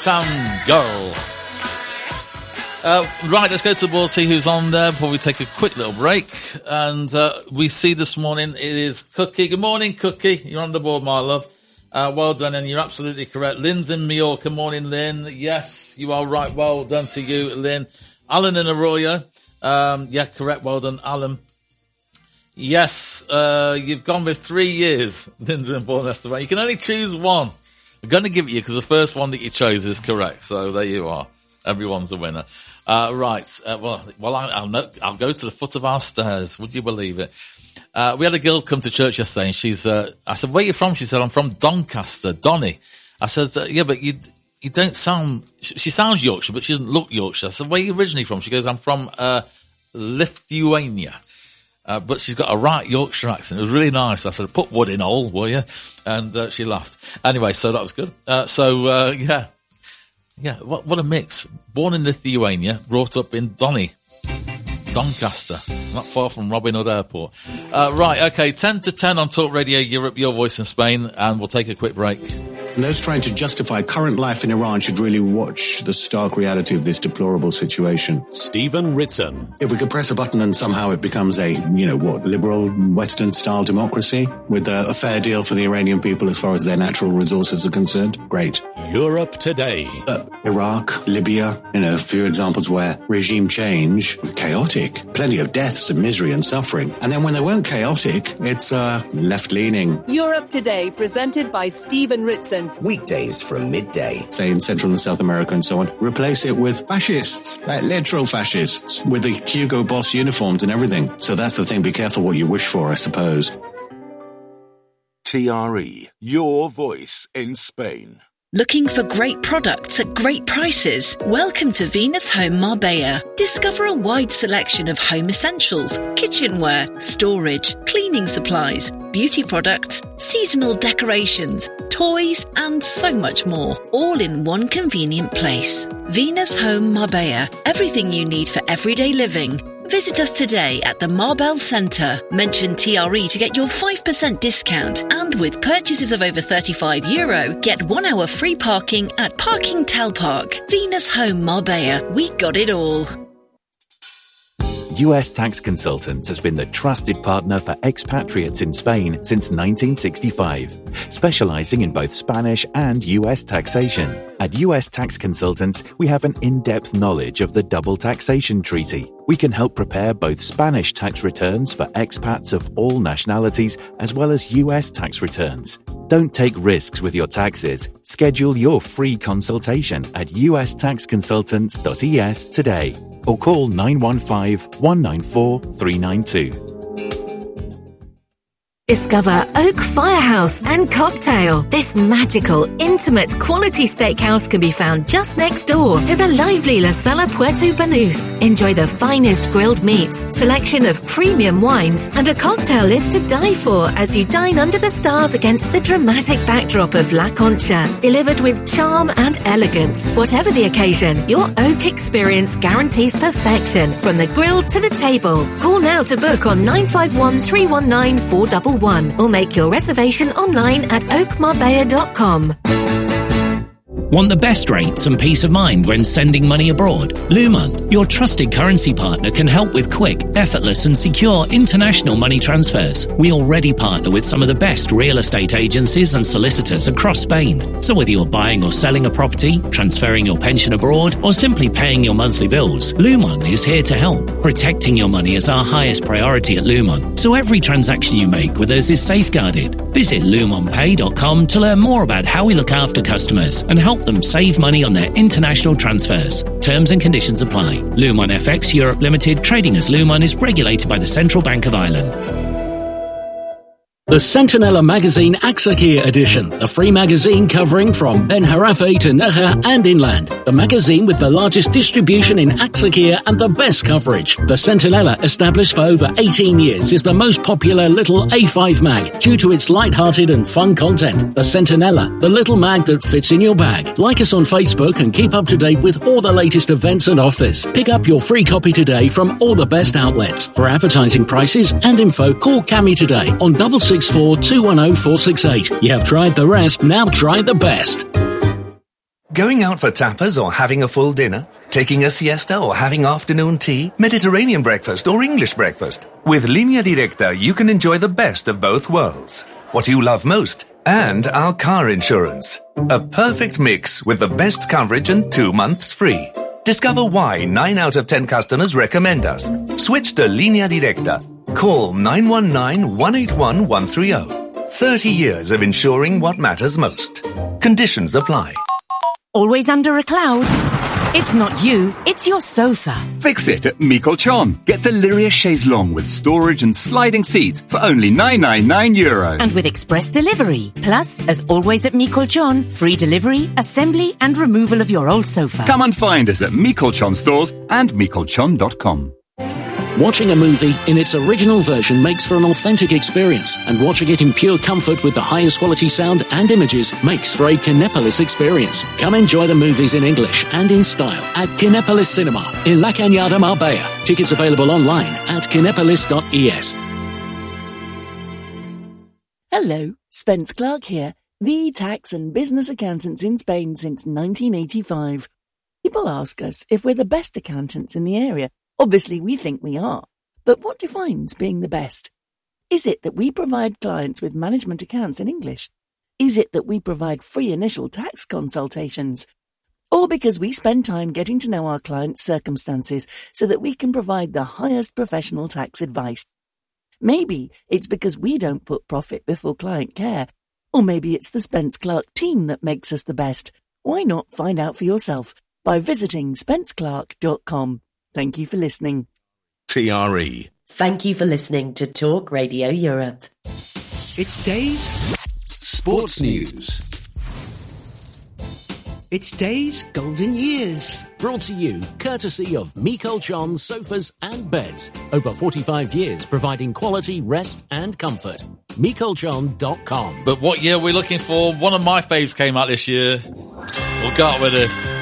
Uptown Girl. Right, let's go to the board, see who's on there before we take a quick little break. And we see this morning it is Cookie. Good morning, Cookie. You're on the board, my love. Well done, and you're absolutely correct. Lynn's in Mallorca. Morning, Lynn. Yes, you are right. Well done to you, Lynn. Alan in Arroyo. Yeah, correct. Well done, Alan. Yes, you've gone with 3 years. Lynn's in Bournemouth. You can only choose one. I'm going to give it you because the first one that you chose is correct. So there you are. Everyone's a winner. Right. I'll go to the foot of our stairs. Would you believe it? We had a girl come to church yesterday, and I said, where are you from? She said, I'm from Doncaster, Donny. I said, yeah, but you don't sound, she sounds Yorkshire, but she doesn't look Yorkshire. I said, where are you originally from? She goes, I'm from, Lithuania. But she's got a right Yorkshire accent. It was really nice. I said, put wood in hole, will you? And, she laughed. Anyway, so that was good. Yeah. Yeah, what a mix. Born in Lithuania, brought up in Doncaster, not far from Robin Hood Airport. Right, okay, 10 to 10 on Talk Radio Europe, Your Voice in Spain, and we'll take a quick break. And those trying to justify current life in Iran should really watch the stark reality of this deplorable situation. Stephen Ritson. If we could press a button and somehow it becomes a, liberal, Western-style democracy with a fair deal for the Iranian people as far as their natural resources are concerned, great. Europe Today. Iraq, Libya, a few examples where regime change, chaotic, plenty of deaths and misery and suffering. And then when they weren't chaotic, it's left-leaning. Europe Today, presented by Stephen Ritson. Weekdays from midday. Say in Central and South America and so on. Replace it with fascists, like literal fascists, with the Hugo Boss uniforms and everything. So that's the thing, be careful what you wish for, I suppose. TRE, Your Voice in Spain. Looking for great products at great prices? Welcome to Venus Home Marbella. Discover a wide selection of home essentials, kitchenware, storage, cleaning supplies, beauty products, seasonal decorations, toys, and so much more, all in one convenient place. Venus Home Marbella. Everything you need for everyday living. Visit us today at the Marbell Centre. Mention TRE to get your 5% discount. And with purchases of over €35, get 1 hour free parking at Parking Tel Park. Venus Home Marbella. We got it all. US Tax Consultants has been the trusted partner for expatriates in Spain since 1965, specializing in both Spanish and US taxation. At US Tax Consultants, we have an in-depth knowledge of the double taxation treaty. We can help prepare both Spanish tax returns for expats of all nationalities as well as US tax returns. Don't take risks with your taxes. Schedule your free consultation at ustaxconsultants.es today or call 915-194-392. Discover Oak Firehouse and Cocktail. This magical, intimate, quality steakhouse can be found just next door to the lively La Sala Puerto Banús. Enjoy the finest grilled meats, selection of premium wines, and a cocktail list to die for as you dine under the stars against the dramatic backdrop of La Concha. Delivered with charm and elegance. Whatever the occasion, your Oak experience guarantees perfection from the grill to the table. Call now to book on 951 319 411 or make your reservation online at oakmarbella.com. Want the best rates and peace of mind when sending money abroad? Lumon, your trusted currency partner, can help with quick, effortless and secure international money transfers. We already partner with some of the best real estate agencies and solicitors across Spain. So whether you're buying or selling a property, transferring your pension abroad, or simply paying your monthly bills, Lumon is here to help. Protecting your money is our highest priority at Lumon, so every transaction you make with us is safeguarded. Visit lumonpay.com to learn more about how we look after customers and help them save money on their international transfers. Terms and conditions apply. Lumon FX Europe Limited, trading as Lumon, is regulated by the Central Bank of Ireland. The Centinela Magazine Aksakia edition, the free magazine covering from Ben Harafe to Necha and inland. The magazine with the largest distribution in Aksakia and the best coverage. The Centinela, established for over 18 years, is the most popular little A5 mag due to its light-hearted and fun content. The Centinela, the little mag that fits in your bag. Like us on Facebook and keep up to date with all the latest events and offers. Pick up your free copy today from all the best outlets. For advertising prices and info, call Cami today on 664 210 468. You have tried the rest, now try the best. Going out for tapas or having a full dinner? Taking a siesta or having afternoon tea? Mediterranean breakfast or English breakfast? With Línea Directa, you can enjoy the best of both worlds. What you love most and our car insurance. A perfect mix with the best coverage and 2 months free. Discover why 9 out of 10 customers recommend us. Switch to Línea Directa. Call 919-181-130. 30 years of insuring what matters most. Conditions apply. Always under a cloud? It's not you, it's your sofa. Fix it at Mikolchon. Get the Lyria chaise longue with storage and sliding seats for only €999. And with express delivery. Plus, as always at Mikolchon, free delivery, assembly and removal of your old sofa. Come and find us at Mikolchon stores and Mikolchon.com. Watching a movie in its original version makes for an authentic experience, and watching it in pure comfort with the highest quality sound and images makes for a Kinepolis experience. Come enjoy the movies in English and in style at Kinepolis Cinema in La Cañada, Marbella. Tickets available online at kinepolis.es. Hello, Spence Clark here, the tax and business accountants in Spain since 1985. People ask us if we're the best accountants in the area. Obviously, we think we are. But what defines being the best? Is it that we provide clients with management accounts in English? Is it that we provide free initial tax consultations? Or because we spend time getting to know our clients' circumstances so that we can provide the highest professional tax advice? Maybe it's because we don't put profit before client care. Or maybe it's the Spence Clark team that makes us the best. Why not find out for yourself by visiting spenceclark.com. Thank you for listening. TRE. Thank you for listening to Talk Radio Europe. It's Dave's Sports News. It's Dave's Golden Years. Brought to you courtesy of Mikolchon sofas and beds. Over 45 years providing quality, rest and comfort. Mikolchon.com. But what year are we looking for? One of my faves came out this year. We'll go out with this.